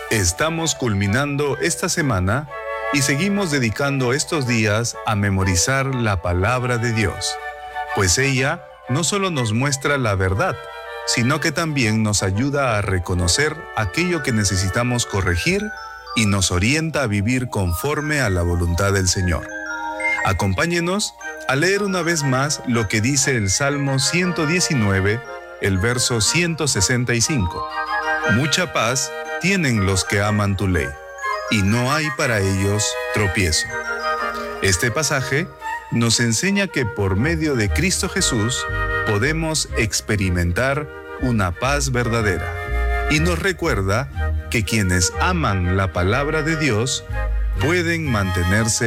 Estamos culminando esta semana y seguimos dedicando estos días a memorizar la palabra de Dios, pues ella no solo nos muestra la verdad, sino que también nos ayuda a reconocer aquello que necesitamos corregir y nos orienta a vivir conforme a la voluntad del Señor. Acompáñenos a leer una vez más lo que dice el Salmo 119, el verso 165. Mucha paz tienen los que aman tu ley, y no hay para ellos tropiezo. Este pasaje nos enseña que por medio de Cristo Jesús podemos experimentar una paz verdadera, y nos recuerda que quienes aman la palabra de Dios pueden mantenerse